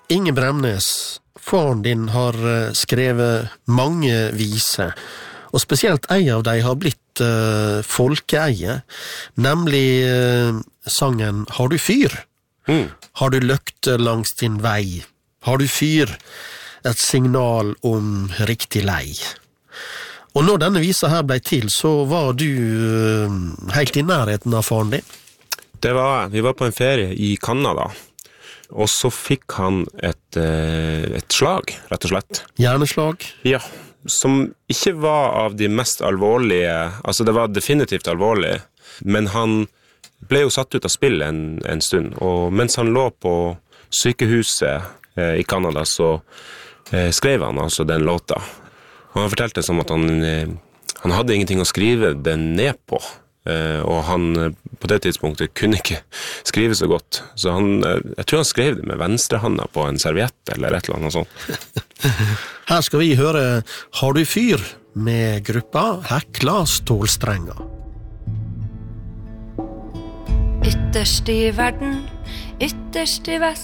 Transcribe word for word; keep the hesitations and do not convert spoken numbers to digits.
Inge Bremnes, faren din har skrevet mange viser, og spesielt en av dem har blitt uh, folkeeie, nemlig uh, sangen «Har du fyr?» Mm. «Har du løkte langs din vei?» «Har du fyr?» Et signal om riktig lei. Og når denne visa her ble til, så var du uh, helt i nærheten av faren din? Det var, vi var på en ferie i Kanada, og så fikk han et, et slag, rett og slett. Hjerneslag? Ja, som ikke var av de mest alvorlige, altså det var definitivt alvorlig, men han ble jo satt ut av spill en, en stund, og mens han lå på sykehuset eh, i Kanada, så eh, skrev han altså den låta. Og han fortalte som at han, eh, han hadde ingenting å skrive den ned på, eh, og han på det tidspunktet kunne ikke skrive så godt. Så han, jeg tror han skrev det med venstrehånda på en serviett eller et eller annet sånt. Her skal vi høre «Har du fyr?» med gruppa Hekla Stålstrenga. Ytterst i verden, ytterst i vest,